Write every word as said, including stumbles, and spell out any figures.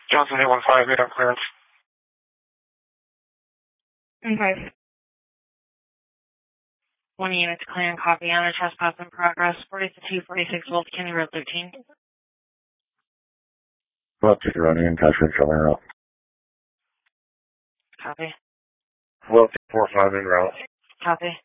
Johnson eight one five, eight on clearance. Okay. One unit to clear and copy on a trespass in progress. forty-two forty-six Wolf County Road thirteen. Well, two running in Cashman showing route. Copy. Well, four five in route. Copy.